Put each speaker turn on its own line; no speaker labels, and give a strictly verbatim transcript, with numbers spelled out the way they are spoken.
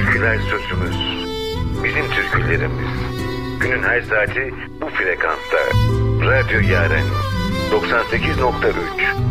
Türküler sözümüz. Bizim türkülerimiz. Günün her saati bu frekansta. Radyo Yaren doksan sekiz nokta üç.